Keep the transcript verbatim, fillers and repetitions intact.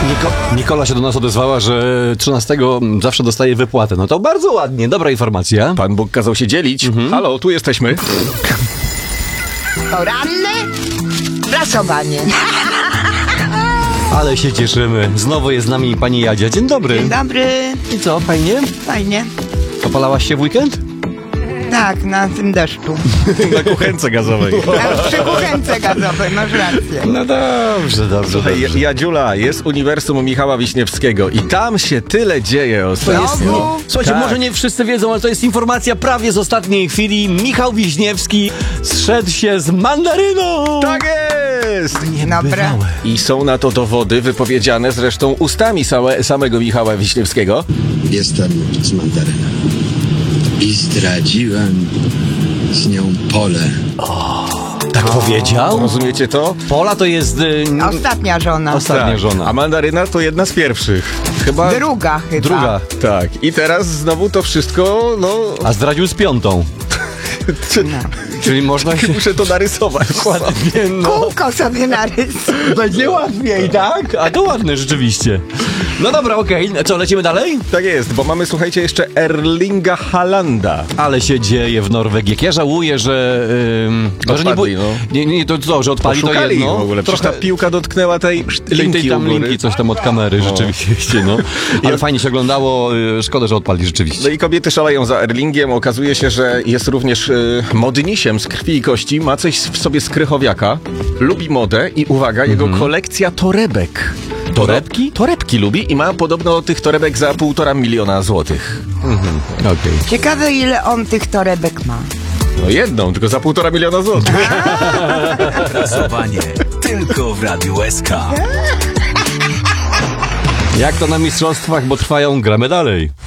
Niko, Nikola się do nas odezwała, że trzynastego zawsze dostaje wypłatę. No to bardzo ładnie, dobra informacja. Pan Bóg kazał się dzielić. Mhm. Halo, tu jesteśmy. Poranne prasowanie. Ale się cieszymy. Znowu jest z nami pani Jadzia. Dzień dobry. Dzień dobry. I co, fajnie? Fajnie. Opalałaś się w weekend? Tak, na tym deszczu. Na kuchence gazowej. A przy kuchence gazowej, masz rację. No dobrze, dobrze. Słuchaj, dobrze. Jadziula, jest Uniwersum Michała Wiśniewskiego i tam się tyle dzieje ostatnio. Znowu? Słuchajcie, Tak. może nie wszyscy wiedzą, ale to jest informacja prawie z ostatniej chwili. Michał Wiśniewski zszedł się z mandaryną. Tak jest! Dobra. I są na to dowody wypowiedziane zresztą ustami same, samego Michała Wiśniewskiego. Jestem z mandaryną i zdradziłem z nią Polę. Tak powiedział? Rozumiecie to? Pola to jest... Y, Ostatnia żona. Ostatnia Tak. żona. A mandaryna to jedna z pierwszych. Chyba... Druga chyba. Druga. Tak. I teraz znowu to wszystko, no... A zdradził z piątą. No. Czyli można się... Muszę to narysować. Ładnie, no. Kółko sobie narysuj. Będzie łatwiej, tak? A to ładne rzeczywiście. No dobra, okej. Co, lecimy dalej? Tak jest, bo mamy, słuchajcie, jeszcze Erlinga Haalanda. Ale się dzieje w Norwegii. Jak ja żałuję, że... Ym, że nie, Odpadli, bu- no. nie, nie, to co, że odpali to Poszukali jedno. w ogóle. Przecież ta piłka dotknęła tej tej, linki tej tam u góry. linki, coś tam od kamery, rzeczywiście, no. Ale fajnie się oglądało, y, szkoda, że odpali, rzeczywiście. No i kobiety szaleją za Erlingiem. Okazuje się, że jest również y, modnisiem z krwi i kości. Ma coś w sobie z Krychowiaka. Lubi modę i uwaga, jego Mhm. kolekcja torebek. Torebki? Torebki lubi i ma podobno tych torebek za półtora miliona złotych. Mhm. Okej. Ciekawe, ile on tych torebek ma. No jedną, tylko za półtora miliona złotych. Głosowanie tylko w Radiu S K. Jak to na mistrzostwach, bo trwają, gramy dalej.